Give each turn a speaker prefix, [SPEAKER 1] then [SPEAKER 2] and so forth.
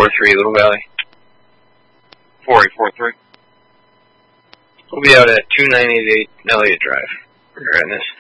[SPEAKER 1] 4843, Little Valley.
[SPEAKER 2] 4843.
[SPEAKER 1] We'll be out at 2988 Elliott Drive. We're in this.